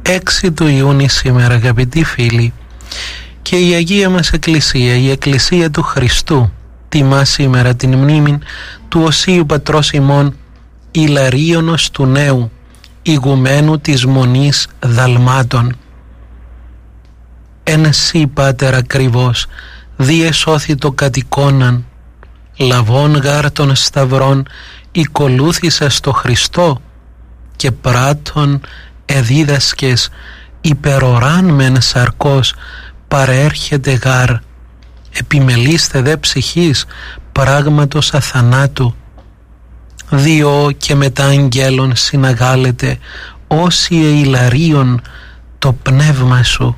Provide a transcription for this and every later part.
6 του Ιούνιου σήμερα, αγαπητοί φίλοι, και η Αγία μας Εκκλησία, η Εκκλησία του Χριστού, τιμά σήμερα την μνήμη του Οσίου Πατρός ημών Ιλαρίωνος του Νέου, ηγουμένου της Μονής Δαλμάτων. Εν σύ, Πάτερ ακριβώς, διεσώθη το κατοικόναν, λαβών γάρ των σταυρών, οικολούθησα στο Χριστό, και πράττων εδίδασκες, υπεροράν μεν σαρκός, παρέρχεται γάρ, επιμελείστε δε ψυχής, πράγματος αθανάτου. Διό και μετά αγγέλων συναγάλετε, όσοι ειλαρίων το πνεύμα σου.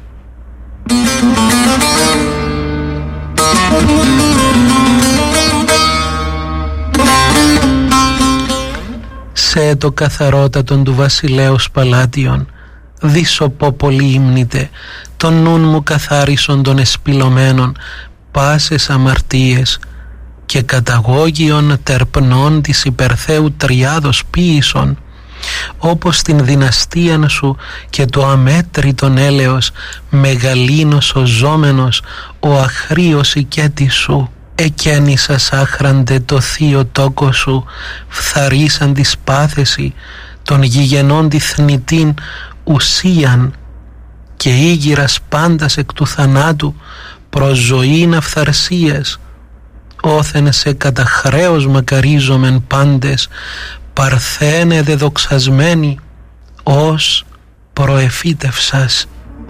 Σε το καθαρότατον του βασιλέως παλάτιον, δίσοπο πολύ ύμνητε, τον νουν μου καθάρισον των εσπυλωμένων, πάσες αμαρτίες, και καταγώγιον τερπνών της υπερθέου τριάδος ποίησον, όπως την δυναστείαν σου και το αμέτρητον έλεος, μεγαλύνος ο ζώμενος, ο αχρίος οικέτης σου. Εκένησας άχραντε το θείο τόκο σου, φθαρίσαν τη σπάθεση, των γηγενών τη θνητήν ουσίαν, και ήγηρας πάντας εκ του θανάτου, προς ζωήν αυθαρσίας. Όθεν σε κατά χρέος μακαρίζομεν πάντες, παρθένε δε δοξασμένοι, ως προεφύτευσας.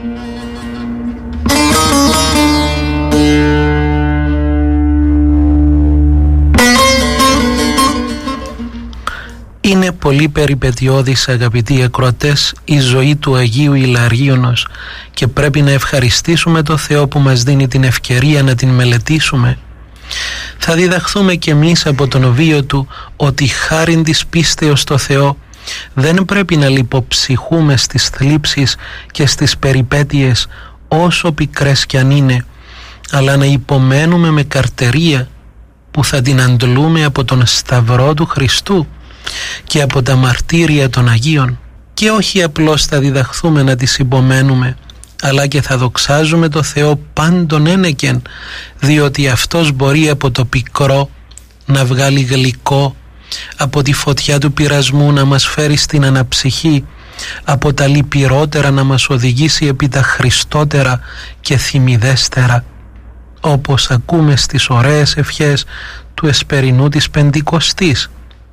Είναι πολύ περιπετειώδης, αγαπητοί ακροατές, η ζωή του Αγίου Ιλαρίωνος, και πρέπει να ευχαριστήσουμε το Θεό που μας δίνει την ευκαιρία να την μελετήσουμε. Θα διδαχθούμε κι εμείς από τον βίο του ότι χάριν της πίστεως στο Θεό δεν πρέπει να λιποψυχούμε στις θλίψεις και στις περιπέτειες, όσο πικρές κι αν είναι, αλλά να υπομένουμε με καρτερία, που θα την αντλούμε από τον Σταυρό του Χριστού και από τα μαρτύρια των Αγίων. Και όχι απλώς θα διδαχθούμε να τις υπομένουμε, αλλά και θα δοξάζουμε το Θεό πάντων ένεκεν, διότι Αυτός μπορεί από το πικρό να βγάλει γλυκό, από τη φωτιά του πειρασμού να μας φέρει στην αναψυχή, από τα λυπηρότερα να μας οδηγήσει επί τα χριστότερα και θυμιδέστερα, όπως ακούμε στις ωραίες ευχές του εσπερινού της Πεντηκοστής.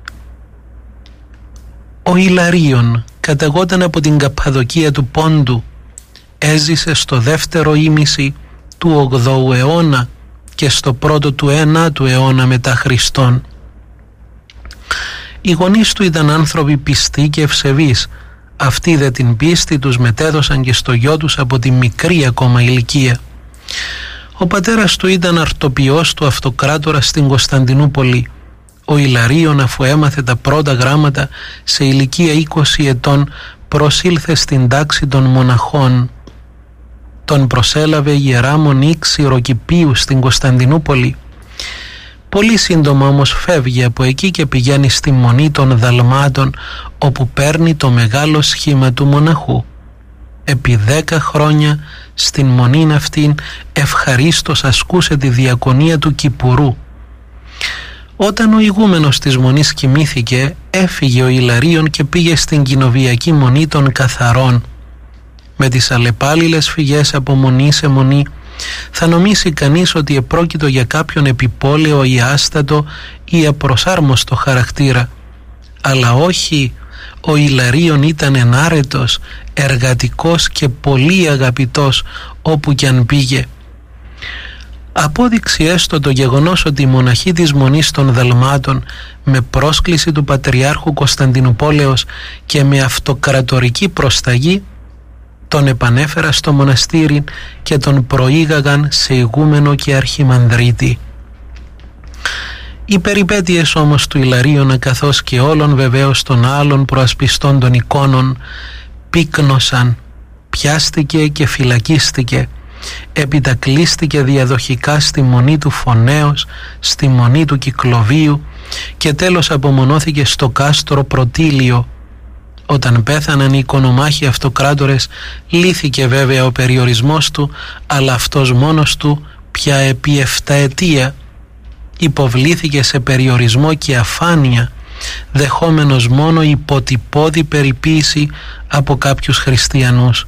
Ο Ιλαρίων καταγόταν από την Καππαδοκία του Πόντου, έζησε στο δεύτερο ήμιση του 8ου αιώνα και στο πρώτο του 9ου αιώνα μετά Χριστόν. Οι γονείς του ήταν άνθρωποι πιστοί και ευσεβείς. Αυτοί δε την πίστη τους μετέδωσαν και στο γιο τους από τη μικρή ακόμα ηλικία. Ο πατέρας του ήταν αρτοποιός του αυτοκράτορα στην Κωνσταντινούπολη. Ο Ιλαρίων, αφού έμαθε τα πρώτα γράμματα σε ηλικία 20 ετών, προσήλθε στην τάξη των μοναχών. Τον προσέλαβε η Ιερά Μονή Ξηροκηπίου στην Κωνσταντινούπολη. Πολύ σύντομα όμως φεύγει από εκεί και πηγαίνει στη Μονή των Δαλμάτων, όπου παίρνει το μεγάλο σχήμα του μοναχού. Επί 10 χρόνια στην Μονήν αυτήν ευχαρίστως ασκούσε τη διακονία του Κυπουρού. Όταν ο ηγούμενος της Μονής κοιμήθηκε, έφυγε ο Ιλαρίων και πήγε στην κοινοβιακή Μονή των Καθαρών. Με τις αλλεπάλληλες φυγές από μονή σε μονή, θα νομίσει κανείς ότι επρόκειτο για κάποιον επιπόλαιο ή άστατο ή απροσάρμοστο χαρακτήρα. Αλλά όχι, ο Ιλαρίων ήταν ενάρετος, εργατικός και πολύ αγαπητός όπου κι αν πήγε. Απόδειξη έστω το γεγονός ότι οι μοναχοί της Μονής των Δαλμάτων, με πρόσκληση του Πατριάρχου Κωνσταντινουπόλεως και με αυτοκρατορική προσταγή, τον επανέφερα στο μοναστήρι και τον προήγαγαν σε ηγούμενο και αρχιμανδρίτη. Οι περιπέτειες όμως του Ιλαρίωνα, καθώς και όλων βεβαίως των άλλων προασπιστών των εικόνων, πύκνωσαν, πιάστηκε και φυλακίστηκε, επιτακλίστηκε διαδοχικά στη Μονή του Φωνέως, στη Μονή του Κυκλοβίου και τέλος απομονώθηκε στο κάστρο Πρωτήλιο, Όταν πέθαναν οι οικονομάχοι αυτοκράτορες λύθηκε βέβαια ο περιορισμός του, αλλά αυτός μόνος του πια επί 7 ετία υποβλήθηκε σε περιορισμό και αφάνεια, δεχόμενος μόνο υποτυπώδη περιποίηση από κάποιους χριστιανούς.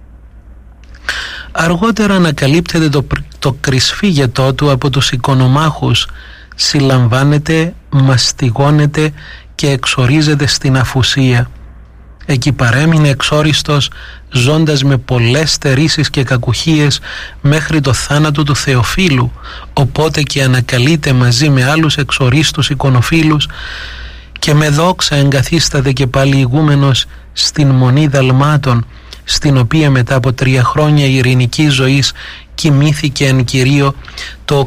Αργότερα ανακαλύπτεται το κρυσφύγετό του από τους οικονομάχους, συλλαμβάνεται, μαστιγώνεται και εξορίζεται στην αφουσία. Εκεί παρέμεινε εξόριστος, ζώντας με πολλές στερήσεις και κακουχίες μέχρι το θάνατο του Θεοφύλου, οπότε και ανακαλείται μαζί με άλλους εξορίστους εικονοφίλους και με δόξα εγκαθίσταται και πάλι ηγούμενος στην Μονή Δαλμάτων, στην οποία μετά από 3 χρόνια ειρηνικής ζωής κοιμήθηκε εν κυρίω το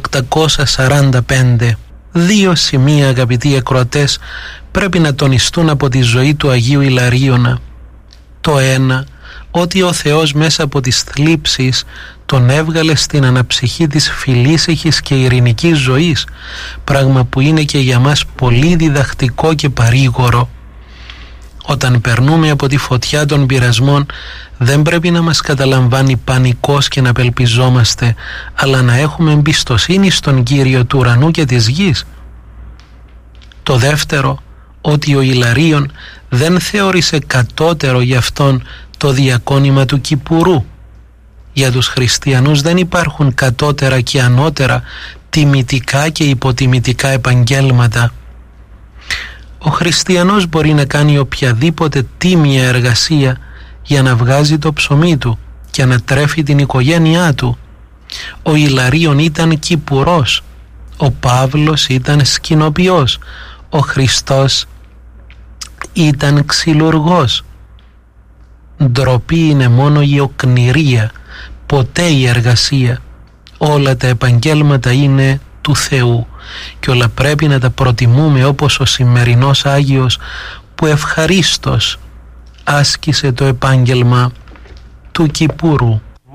845. 2 σημεία, αγαπητοί ακροατές, πρέπει να τονιστούν από τη ζωή του Αγίου Ιλαρίωνα. Το ένα, ότι ο Θεός μέσα από τις θλίψεις τον έβγαλε στην αναψυχή της φιλήσυχης και ειρηνικής ζωής, πράγμα που είναι και για μας πολύ διδακτικό και παρήγορο. Όταν περνούμε από τη φωτιά των πειρασμών, δεν πρέπει να μας καταλαμβάνει πανικός και να απελπιζόμαστε, αλλά να έχουμε εμπιστοσύνη στον Κύριο του ουρανού και της γης. Το δεύτερο, ότι ο Ιλαρίων δεν θεώρησε κατώτερο για αυτόν το διακόνημα του Κυπουρού. Για τους χριστιανούς δεν υπάρχουν κατώτερα και ανώτερα, τιμητικά και υποτιμητικά επαγγέλματα. Ο χριστιανός μπορεί να κάνει οποιαδήποτε τίμια εργασία για να βγάζει το ψωμί του και να τρέφει την οικογένειά του. Ο Ιλαρίων ήταν κυπουρός, ο Παύλος ήταν σκηνοποιός, ο Χριστός ήταν ξυλουργός. Ντροπή είναι μόνο η οκνηρία, ποτέ η εργασία. Όλα τα επαγγέλματα είναι του Θεού και όλα πρέπει να τα προτιμούμε, όπως ο σημερινός Άγιος που ευχαρίστως άσκησε το επάγγελμα του Κυπούρου.